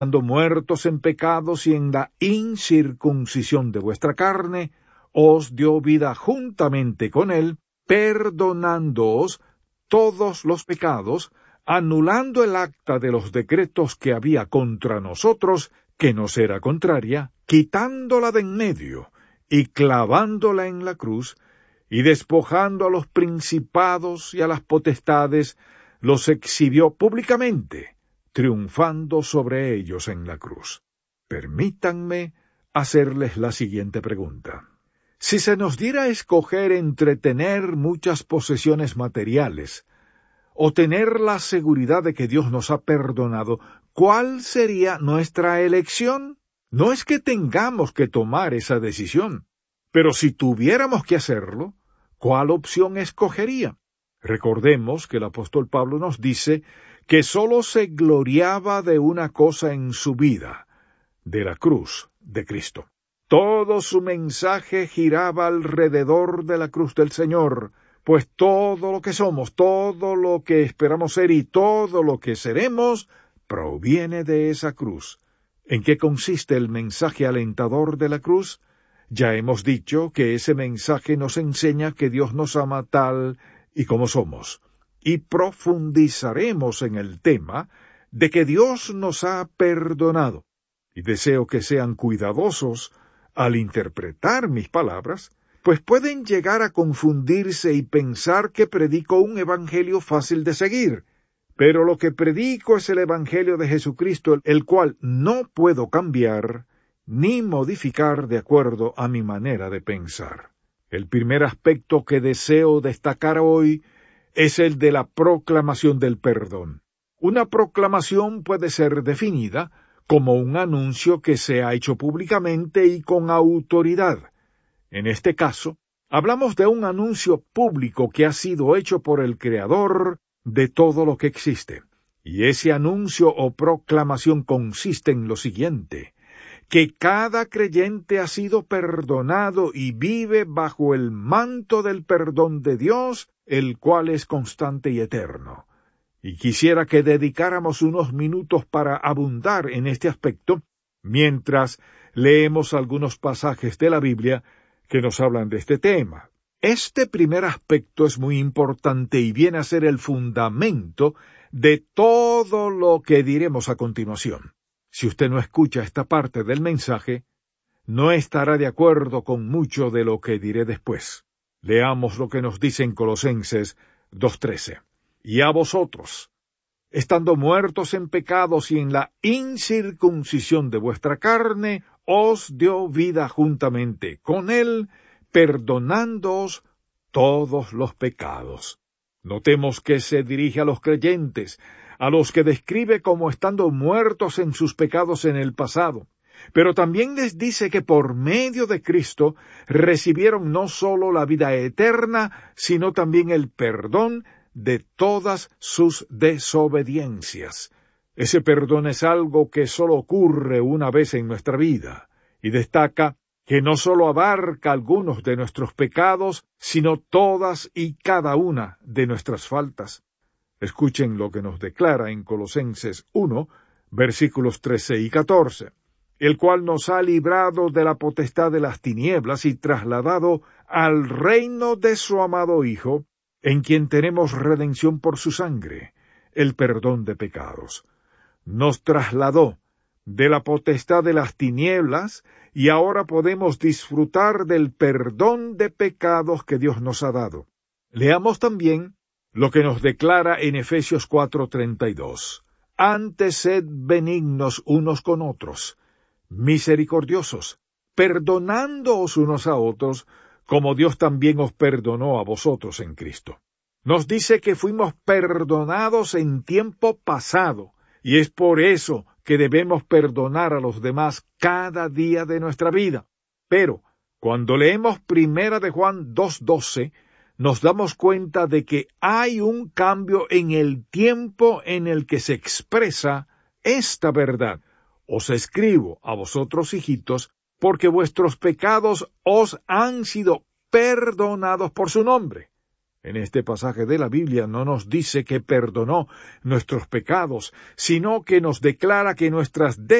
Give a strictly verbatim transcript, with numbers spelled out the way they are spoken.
estando muertos en pecados y en la incircuncisión de vuestra carne, os dio vida juntamente con él, perdonándoos todos los pecados, anulando el acta de los decretos que había contra nosotros, que nos era contraria, quitándola de en medio, y clavándola en la cruz, y despojando a los principados y a las potestades, los exhibió públicamente, triunfando sobre ellos en la cruz. Permítanme hacerles la siguiente pregunta. Si se nos diera a escoger entre tener muchas posesiones materiales o tener la seguridad de que Dios nos ha perdonado, ¿cuál sería nuestra elección? No es que tengamos que tomar esa decisión, pero si tuviéramos que hacerlo, ¿cuál opción escogería? Recordemos que el apóstol Pablo nos dice que sólo se gloriaba de una cosa en su vida, de la cruz de Cristo. Todo su mensaje giraba alrededor de la cruz del Señor, pues todo lo que somos, todo lo que esperamos ser y todo lo que seremos, proviene de esa cruz. ¿En qué consiste el mensaje alentador de la cruz? Ya hemos dicho que ese mensaje nos enseña que Dios nos ama tal y como somos, y profundizaremos en el tema de que Dios nos ha perdonado, y deseo que sean cuidadosos al interpretar mis palabras, pues pueden llegar a confundirse y pensar que predico un evangelio fácil de seguir, pero lo que predico es el evangelio de Jesucristo, el cual no puedo cambiar ni modificar de acuerdo a mi manera de pensar. El primer aspecto que deseo destacar hoy es el de la proclamación del perdón. Una proclamación puede ser definida como un anuncio que se ha hecho públicamente y con autoridad. En este caso, hablamos de un anuncio público que ha sido hecho por el Creador de todo lo que existe. Y ese anuncio o proclamación consiste en lo siguiente: que cada creyente ha sido perdonado y vive bajo el manto del perdón de Dios, el cual es constante y eterno. Y quisiera que dedicáramos unos minutos para abundar en este aspecto, mientras leemos algunos pasajes de la Biblia que nos hablan de este tema. Este primer aspecto es muy importante y viene a ser el fundamento de todo lo que diremos a continuación. Si usted no escucha esta parte del mensaje, no estará de acuerdo con mucho de lo que diré después. Leamos lo que nos dice en Colosenses dos trece. Y a vosotros, estando muertos en pecados y en la incircuncisión de vuestra carne, os dio vida juntamente con él, perdonándoos todos los pecados. Notemos que se dirige a los creyentes, a los que describe como estando muertos en sus pecados en el pasado, pero también les dice que por medio de Cristo recibieron no solo la vida eterna, sino también el perdón de todas sus desobediencias. Ese perdón es algo que solo ocurre una vez en nuestra vida, y destaca que no solo abarca algunos de nuestros pecados, sino todas y cada una de nuestras faltas. Escuchen lo que nos declara en Colosenses uno, versículos trece y catorce, el cual nos ha librado de la potestad de las tinieblas y trasladado al reino de su amado Hijo, en quien tenemos redención por su sangre, el perdón de pecados. Nos trasladó de la potestad de las tinieblas y ahora podemos disfrutar del perdón de pecados que Dios nos ha dado. Leamos también lo que nos declara en Efesios cuatro treinta y dos. Antes sed benignos unos con otros, misericordiosos, perdonándoos unos a otros, como Dios también os perdonó a vosotros en Cristo. Nos dice que fuimos perdonados en tiempo pasado, y es por eso que debemos perdonar a los demás cada día de nuestra vida. Pero, cuando leemos Primera de Juan dos doce, nos damos cuenta de que hay un cambio en el tiempo en el que se expresa esta verdad. Os escribo a vosotros, hijitos, porque vuestros pecados os han sido perdonados por su nombre. En este pasaje de la Biblia no nos dice que perdonó nuestros pecados, sino que nos declara que nuestras